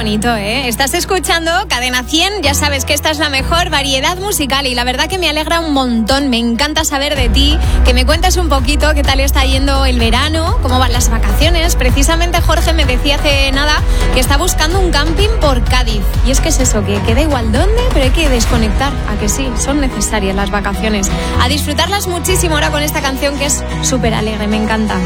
bonito, ¿eh? Estás escuchando Cadena 100, ya sabes que esta es la mejor variedad musical y la verdad que me alegra un montón, me encanta saber de ti, que me cuentes un poquito qué tal está yendo el verano, cómo van las vacaciones. Precisamente Jorge me decía hace nada que está buscando un camping por Cádiz. Y es que es eso, que da igual dónde, pero hay que desconectar, a que sí, son necesarias las vacaciones. A disfrutarlas muchísimo ahora con esta canción que es súper alegre, me encanta.